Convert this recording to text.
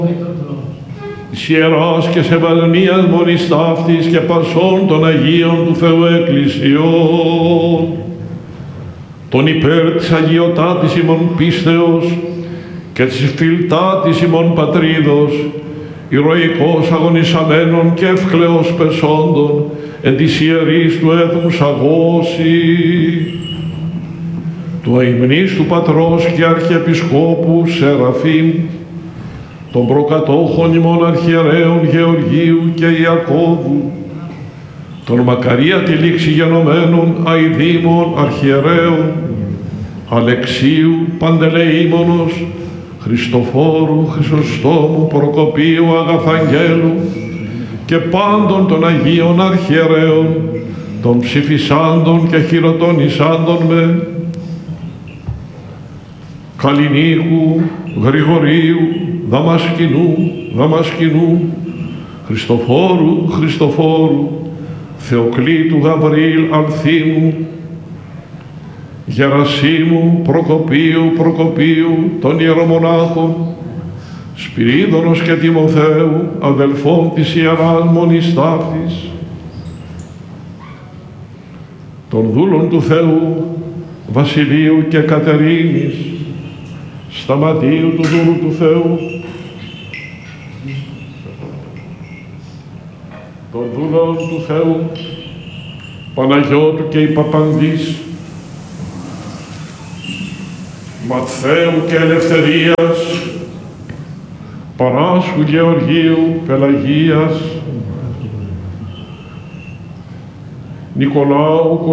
Της Ιεράς και Σεβασμίας Μονής Ταύτης και πασών των Αγίων του Θεού Εκκλησιών, τον υπέρ της αγιωτάτης ημών πίστεως και της φιλτάτης ημών πατρίδος, ηρωικός αγωνισαμένων και ευκλαιός πεσόντων, εν της ιερής του έθνους αγώση, του αημνής του πατρός και αρχιεπισκόπου Σεραφείμ, των προκατόχων ημών αρχιερέων Γεωργίου και Ιακώβου, των μακαρία τη λήξη γενομένων αηδήμων αρχιερέων Αλεξίου, Παντελεήμονος, Χριστοφόρου, Χρυσοστόμου, Προκοπίου, Αγαθαγγέλου και πάντων των Αγίων αρχιερέων, των ψηφισάντων και χειροτονισάντων με Καλλινίκου, Γρηγορίου, Δαμασκηνού, Χριστοφόρου, Θεοκλήτου, Γαβριήλ, Αλθήμου, Γερασίμου, Προκοπίου, των ιερομονάχων, Σπυρίδωνος και Τιμοθέου, αδελφών της Ιεράς Μονής Ταύτης, των δούλων του Θεού, Βασιλείου και Κατερίνης, Σταματίου του δούλου του Θεού, των δούλων του Θεού, Παναγιώτου και Ιπαπανδής, Ματθαίου και Ελευθερίας, Παράσχου, Γεωργίου, Πελαγίας, Νικολάου,